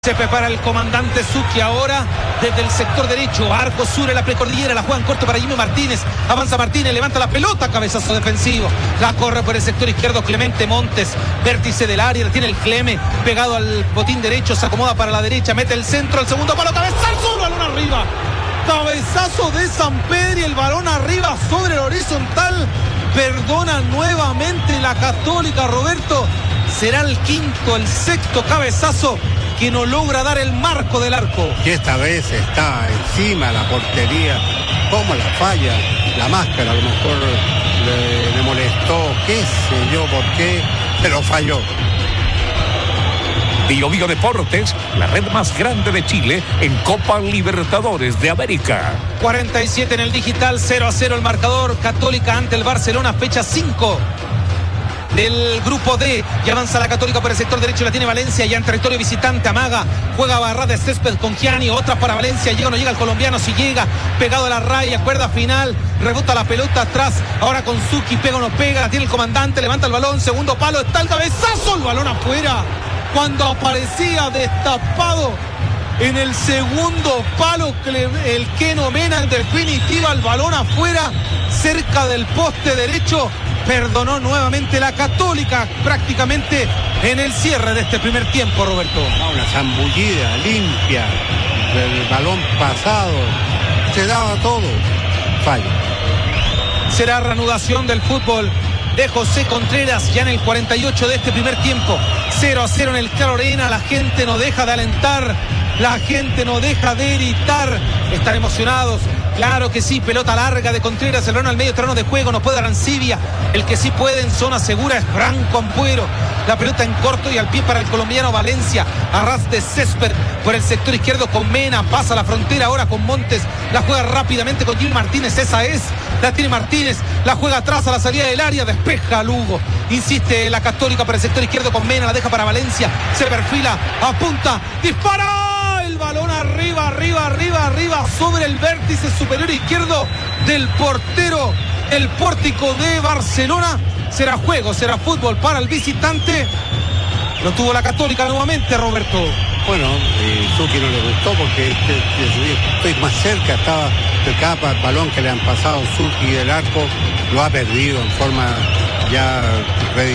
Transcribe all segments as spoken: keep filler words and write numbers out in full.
Se prepara el comandante Zucchi ahora desde el sector derecho, arco sur en la precordillera, la juegan corto para Jimmy Martínez, avanza Martínez, levanta la pelota, cabezazo defensivo, la corre por el sector izquierdo Clemente Montes, vértice del área, tiene el Cleme, pegado al botín derecho, se acomoda para la derecha, mete el centro, el segundo palo, cabezazo, balón arriba, cabezazo de Sampedri, el balón arriba sobre el horizontal, perdona nuevamente la Católica, Roberto, será el quinto, el sexto cabezazo que no logra dar el marco del arco. Y esta vez está encima de la portería. ¿Cómo la falla? La máscara a lo mejor le, le molestó, qué sé yo por qué, pero falló. Bio Bio Deportes, la red más grande de Chile en Copa Libertadores de América. cuarenta y siete en el digital, cero a cero el marcador. Católica ante el Barcelona, fecha cinco del grupo D, y avanza la Católica por el sector derecho, la tiene Valencia ya en territorio visitante, amaga, juega barra de césped con Gianni, otra para Valencia, llega o no llega el colombiano, si llega, pegado a la raya, cuerda final, rebota la pelota atrás, ahora con Zucchi, pega o no pega, la tiene el comandante, levanta el balón, segundo palo, está el cabezazo, el balón afuera, cuando aparecía destapado en el segundo palo, el Keno Mena, en definitiva, el balón afuera, cerca del poste derecho, perdonó nuevamente la Católica prácticamente en el cierre de este primer tiempo, Roberto. Una zambullida limpia del balón pasado, se daba todo, falla. Será reanudación del fútbol de José Contreras ya en el cuarenta y ocho de este primer tiempo, cero a cero en el Claro Arena, la gente no deja de alentar, la gente no deja de gritar, están emocionados. Claro que sí, pelota larga de Contreras, el balón al medio terreno de juego, no puede Arancibia, el que sí puede en zona segura es Franco Ampuero, la pelota en corto y al pie para el colombiano Valencia, a ras de césped por el sector izquierdo con Mena, pasa la frontera ahora con Montes, la juega rápidamente con Jimmy Martínez, esa es, la tiene Martínez, la juega atrás a la salida del área, despeja Lugo, insiste la Católica por el sector izquierdo con Mena, la deja para Valencia, se perfila, apunta, dispara. Balón arriba, arriba, arriba, arriba, sobre el vértice superior izquierdo del portero, el pórtico de Barcelona. Será juego, será fútbol para el visitante. Lo tuvo la Católica nuevamente, Roberto. Bueno, eh, Zucchi no le gustó porque este, estoy más cerca, estaba cerca el balón que le han pasado Zucchi del arco, lo ha perdido en forma ya eh,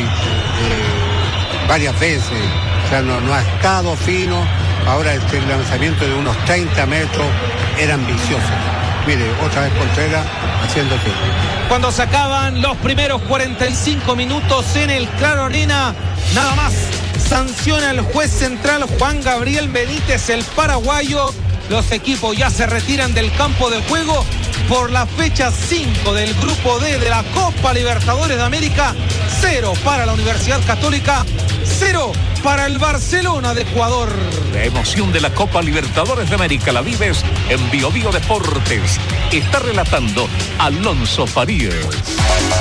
varias veces, o sea, no, no ha estado fino. Ahora este lanzamiento de unos treinta metros era ambicioso. Mire, otra vez Contreras haciendo tiempo. Cuando se acaban los primeros cuarenta y cinco minutos en el Claro Arena, nada más sanciona el juez central Juan Gabriel Benítez, el paraguayo. Los equipos ya se retiran del campo de juego por la fecha cinco del grupo D de la Copa Libertadores de América. Cero para la Universidad Católica, cero para el Barcelona de Ecuador. La emoción de la Copa Libertadores de América la vives en Bio Bio Deportes. Está relatando Alonso Farías.